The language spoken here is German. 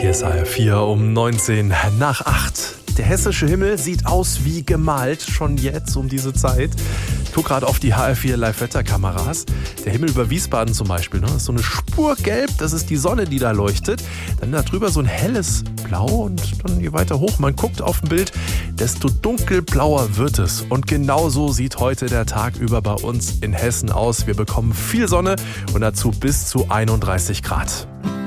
Hier ist HR4 um 19 nach 8. Der hessische Himmel sieht aus wie gemalt, schon jetzt um diese Zeit. Ich gucke gerade auf die HR4 Live-Wetter-Kameras. Der Himmel über Wiesbaden zum Beispiel, ist so eine Spur gelb, das ist die Sonne, die da leuchtet. Dann darüber so ein helles Blau und dann je weiter hoch man guckt auf dem Bild, desto dunkelblauer wird es. Und genau so sieht heute der Tag über bei uns in Hessen aus. Wir bekommen viel Sonne und dazu bis zu 31 Grad.